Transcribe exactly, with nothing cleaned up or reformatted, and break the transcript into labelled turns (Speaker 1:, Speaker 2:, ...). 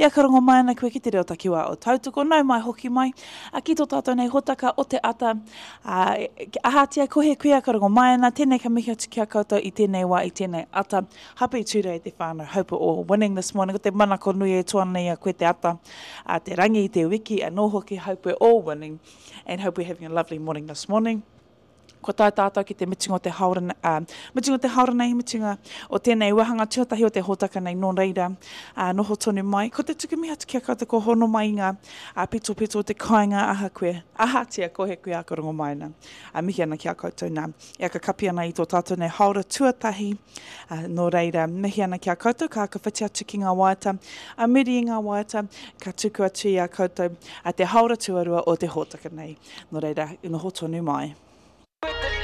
Speaker 1: Ia ka rongo mai ana koe ki te reo takiwa o tautoko, nau mai hoki mai. A ki tō tātou nei hotaka o te ata, a, ahatia kohe kuia ka rongo mai ana, tēnei ka mihi atu kia koutou i tēnei wā, i tēnei ata. Happy Tuesday te whānau, hope we're all winning this morning. Ko te manako nui e tuana nei a koe te ata, a te rangi i te wiki, a no hoki, hope we're all winning, and hope we're having a lovely morning this morning. Ko tai tātou ki te mitinga o te haurana, uh, mitinga o te hauranei, mitinga o tēnei wahanga tuatahi o te hotaka nei nō reira, uh, noho tonu mai. Ko te tukumi atu kia koutou ko hono mai ngā uh, pito pito o te kāinga aha koe, aha tia kohe koe a ka rongo mai nā. Uh, mihi ana kia koutou nā. Ia ka kapi ana i tō tātou nei haura tuatahi, uh, nō reira, mihi ana kia koutou, ka ka whiti atu ki ngā waiata, a miri i ngā waiata, ka tuku atu i a koutou, a te haura tuarua o te hotaka nei. Nō reira, noho tonu mai.